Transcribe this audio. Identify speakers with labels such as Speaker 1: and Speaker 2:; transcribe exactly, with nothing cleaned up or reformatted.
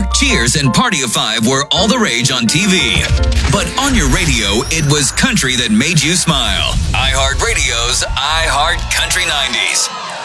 Speaker 1: Cheers, and Party of Five were all the rage on T V. But on your radio, it was country that made you smile. iHeartRadio's iHeart Country nineties.